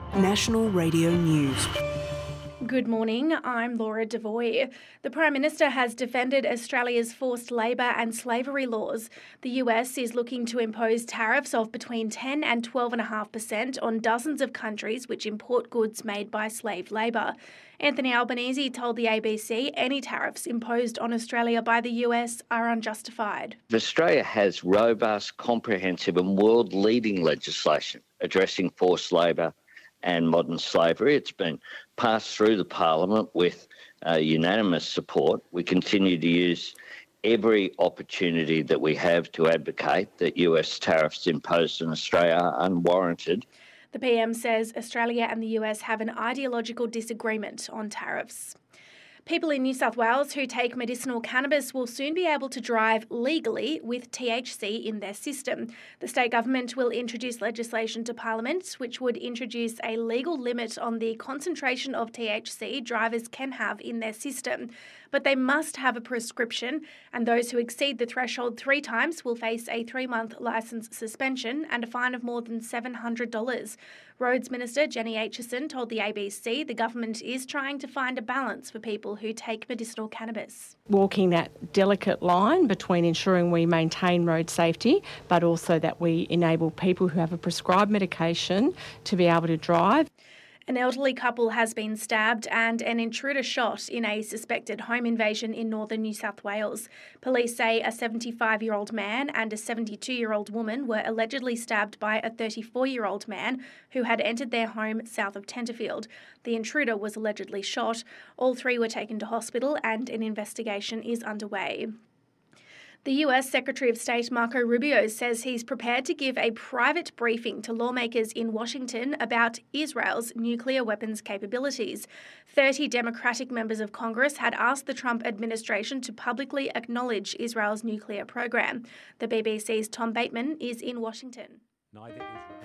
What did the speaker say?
National Radio News. Good morning, I'm Laura Devoy. The Prime Minister has defended Australia's forced labour and slavery laws. The US is looking to impose tariffs of between 10 and 12.5% on dozens of countries which import goods made by slave labour. Anthony Albanese told the ABC any tariffs imposed on Australia by the US are unjustified. Australia has robust, comprehensive and world-leading legislation addressing forced labour and modern slavery. It's been passed through the Parliament with unanimous support. We continue to use every opportunity that we have to advocate that US tariffs imposed on Australia are unwarranted. The PM says Australia and the US have an ideological disagreement on tariffs. People in New South Wales who take medicinal cannabis will soon be able to drive legally with THC in their system. The state government will introduce legislation to Parliament which would introduce a legal limit on the concentration of THC drivers can have in their system. But they must have a prescription, and those who exceed the threshold 3 times will face a 3-month licence suspension and a fine of more than $700. Roads Minister Jenny Aitchison told the ABC the government is trying to find a balance for people who take medicinal cannabis. Walking that delicate line between ensuring we maintain road safety, but also that we enable people who have a prescribed medication to be able to drive. An elderly couple has been stabbed and an intruder shot in a suspected home invasion in northern New South Wales. Police say a 75-year-old man and a 72-year-old woman were allegedly stabbed by a 34-year-old man who had entered their home south of Tenterfield. The intruder was allegedly shot. All 3 were taken to hospital and an investigation is underway. The US Secretary of State Marco Rubio says he's prepared to give a private briefing to lawmakers in Washington about Israel's nuclear weapons capabilities. 30 Democratic members of Congress had asked the Trump administration to publicly acknowledge Israel's nuclear program. The BBC's Tom Bateman is in Washington.